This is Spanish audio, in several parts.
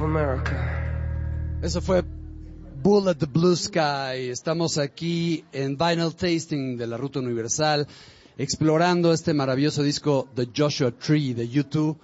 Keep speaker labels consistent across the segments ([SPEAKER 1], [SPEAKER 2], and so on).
[SPEAKER 1] Eso fue Bullet the Blue Sky. Estamos aquí en Vinyl Tasting de la Ruta Universal, explorando este maravilloso disco The Joshua Tree de U2,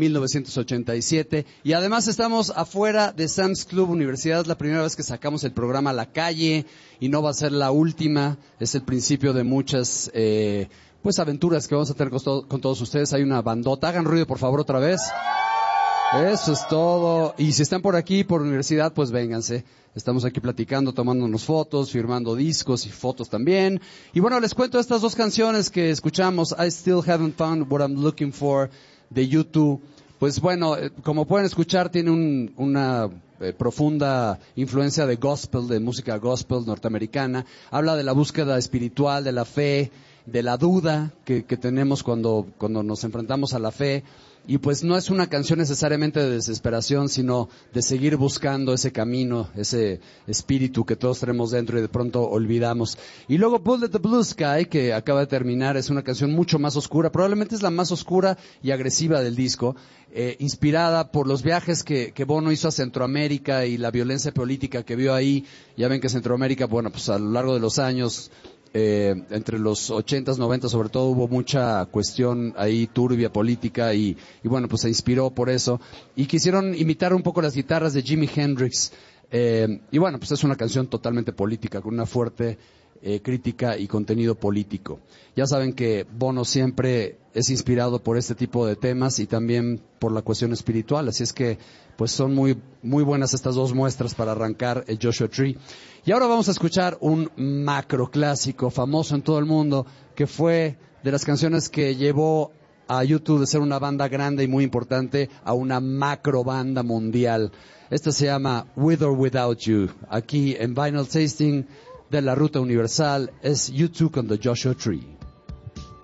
[SPEAKER 1] 1987. Y además estamos afuera de Sam's Club Universidad. Es la primera vez que sacamos el programa a la calle y no va a ser la última. Es el principio de muchas pues aventuras que vamos a tener con todos ustedes. Hay una bandota. Hagan ruido, por favor, otra vez. Eso es todo. Y si están por aquí, por universidad, pues vénganse. Estamos aquí platicando, tomándonos fotos, firmando discos y fotos también. Y bueno, les cuento estas dos canciones que escuchamos. I Still Haven't Found What I'm Looking For, de U2. Pues bueno, como pueden escuchar, tiene una profunda influencia de gospel, de música gospel norteamericana. Habla de la búsqueda espiritual, de la fe, de la duda que tenemos cuando nos enfrentamos a la fe. Y pues no es una canción necesariamente de desesperación, sino de seguir buscando ese camino, ese espíritu que todos tenemos dentro y de pronto olvidamos. Y luego Bullet the Blue Sky, que acaba de terminar, es una canción mucho más oscura, probablemente es la más oscura y agresiva del disco, inspirada por los viajes que Bono hizo a Centroamérica y la violencia política que vio ahí. Ya ven que Centroamérica, bueno, pues a lo largo de los años, entre los 80s, 90s sobre todo, hubo mucha cuestión ahí turbia política y bueno, pues se inspiró por eso y quisieron imitar un poco las guitarras de Jimi Hendrix, y bueno, pues es una canción totalmente política con una fuerte crítica y contenido político. Ya saben que Bono siempre es inspirado por este tipo de temas y también por la cuestión espiritual, así es que pues son muy, muy buenas estas dos muestras para arrancar el Joshua Tree. Y ahora vamos a escuchar un macro clásico famoso en todo el mundo, que fue de las canciones que llevó a U2 de ser una banda grande y muy importante a una macro banda mundial. Esta se llama With or Without You. Aquí en Vinyl Tasting de la Ruta Universal es U2 con The Joshua Tree.